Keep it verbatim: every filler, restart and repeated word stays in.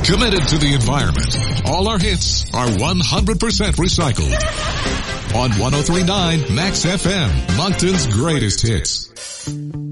Committed to the environment. All our hits are one hundred percent recycled. On one oh three point nine Max F M, Moncton's greatest hits.